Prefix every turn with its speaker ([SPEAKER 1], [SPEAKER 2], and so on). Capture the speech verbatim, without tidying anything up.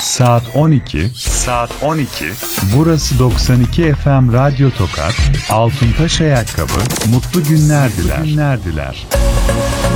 [SPEAKER 1] Saat on iki. Saat on iki. Burası doksan iki F M Radyo Tokat. Altıntaş Ayakkabı. Mutlu günler diler. Günler diler.